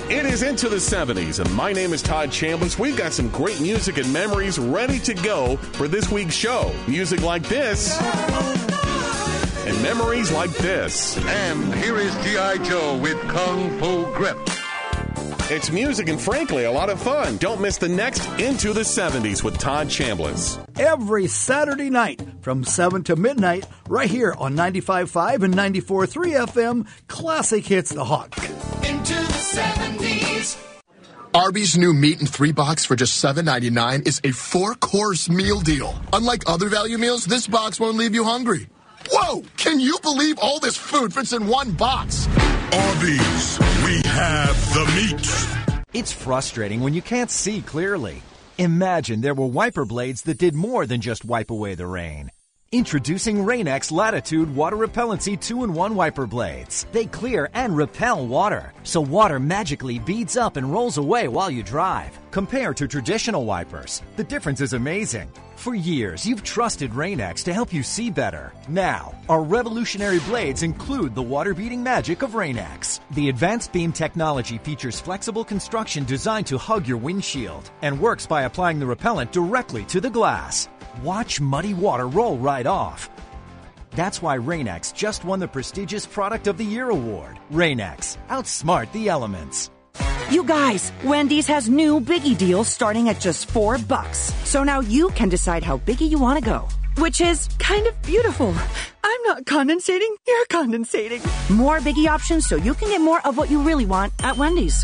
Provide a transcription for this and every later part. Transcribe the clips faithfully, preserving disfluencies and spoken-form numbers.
It is Into the seventies, and my name is Todd Chambliss. We've got some great music and memories ready to go for this week's show. Music like this, and memories like this. And here is G I. Joe with Kung Fu Grip. It's music and, frankly, a lot of fun. Don't miss the next Into the seventies with Todd Chambliss. Every Saturday night from seven to midnight, right here on ninety-five point five and ninety-four point three F M, Classic Hits the Hawk. Into the seventies. Arby's new meat and three box for just seven ninety-nine is a four-course meal deal. Unlike other value meals, this box won't leave you hungry. Whoa! Can you believe all this food fits in one box? Arby's, we have the meat. It's frustrating when you can't see clearly. Imagine there were wiper blades that did more than just wipe away the rain. Introducing Rain-X Latitude Water Repellency two in one Wiper Blades. They clear and repel water, so water magically beads up and rolls away while you drive. Compared to traditional wipers, the difference is amazing. For years, you've trusted Rain-X to help you see better. Now, our revolutionary blades include the water-beating magic of Rain-X. The advanced beam technology features flexible construction designed to hug your windshield and works by applying the repellent directly to the glass. Watch muddy water roll right off. That's why Rain-X just won the prestigious Product of the Year award. Rain-X, outsmart the elements. You guys, Wendy's has new Biggie deals starting at just four bucks. So now you can decide how biggie you want to go, which is kind of beautiful. I'm not condensating, you're condensating. More Biggie options so you can get more of what you really want at Wendy's.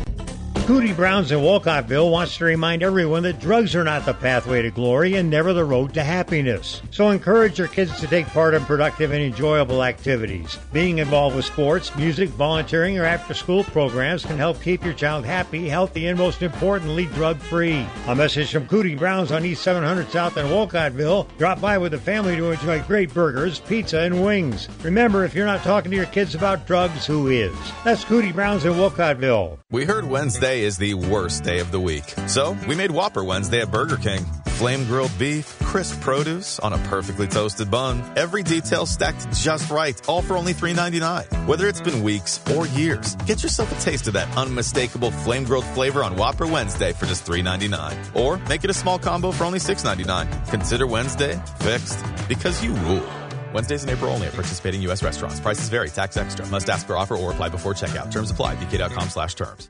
Cootie Browns in Wolcottville wants to remind everyone that drugs are not the pathway to glory and never the road to happiness. So encourage your kids to take part in productive and enjoyable activities. Being involved with sports, music, volunteering, or after-school programs can help keep your child happy, healthy, and most importantly, drug-free. A message from Cootie Browns on East seven hundred South in Wolcottville. Drop by with the family to enjoy great burgers, pizza, and wings. Remember, if you're not talking to your kids about drugs, who is? That's Cootie Browns in Wolcottville. We heard Wednesday is the worst day of the week. So we made Whopper Wednesday at Burger King. Flame grilled beef, crisp produce on a perfectly toasted bun. Every detail stacked just right, all for only three ninety-nine. Whether it's been weeks or years, get yourself a taste of that unmistakable flame grilled flavor on Whopper Wednesday for just three ninety-nine. Or make it a small combo for only six ninety-nine. Consider Wednesday fixed because you rule. Wednesdays in April only at participating U S restaurants. Prices vary. Tax extra. Must ask for offer or apply before checkout. Terms apply. B K dot com slash terms.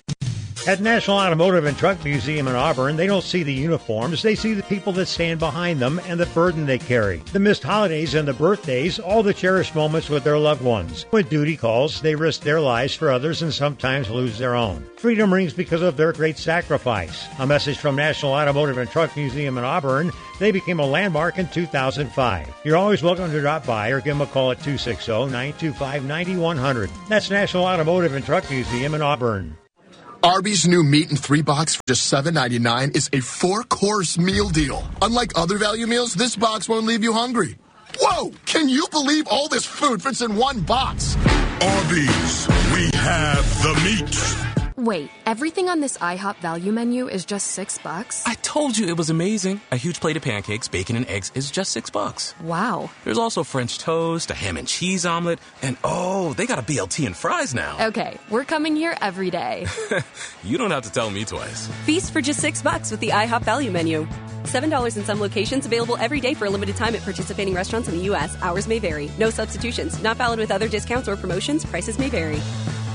At National Automotive and Truck Museum in Auburn, they don't see the uniforms, they see the people that stand behind them and the burden they carry. The missed holidays and the birthdays, all the cherished moments with their loved ones. When duty calls, they risk their lives for others and sometimes lose their own. Freedom rings because of their great sacrifice. A message from National Automotive and Truck Museum in Auburn. They became a landmark in two thousand five. You're always welcome to drop by or give them a call at two six zero, nine two five, nine one zero zero. That's National Automotive and Truck Museum in Auburn. Arby's new meat and three box for just seven ninety-nine is a four-course meal deal. Unlike other value meals, this box won't leave you hungry. Whoa! Can you believe all this food fits in one box? Arby's, we have the meat. Wait, everything on this IHOP value menu is just six bucks? I told you it was amazing. A huge plate of pancakes, bacon, and eggs is just six bucks. Wow. There's also French toast, a ham and cheese omelet, and oh, they got a B L T and fries now. Okay, we're coming here every day. You don't have to tell me twice. Feast for just six bucks with the IHOP value menu. seven dollars in some locations, available every day for a limited time at participating restaurants in the U S. Hours may vary. No substitutions. Not valid with other discounts or promotions. Prices may vary.